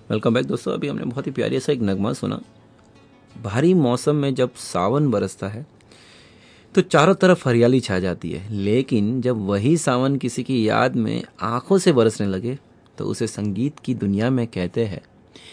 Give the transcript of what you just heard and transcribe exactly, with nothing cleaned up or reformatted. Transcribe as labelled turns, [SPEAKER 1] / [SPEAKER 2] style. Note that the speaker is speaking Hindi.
[SPEAKER 1] वेलकम बैक दोस्तों। अभी हमने बहुत ही प्यारी सा एक नगमा सुना। भारी मौसम में जब सावन बरसता है तो चारों तरफ हरियाली छा जाती है, लेकिन जब वही सावन किसी की याद में आंखों से बरसने लगे तो उसे संगीत की दुनिया में कहते हैं